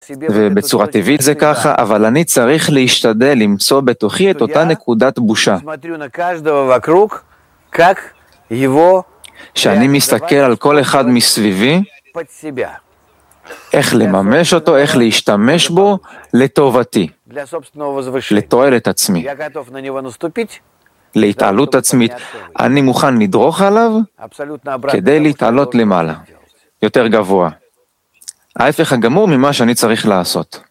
ובצורה טבעית זה ככה, אבל אני צריך להשתדל למצוא בתוכי את אותה נקודת בושה. שאני מסתכל על כל אחד מסביבי, איך לממש אותו, איך להשתמש בו לטובתי, לתועלת עצמי, להתעלות עצמית. אני מוכן לדרוך עליו כדי להתעלות למעלה, יותר גבוה. ההפך הגמור ממה שאני צריך לעשות.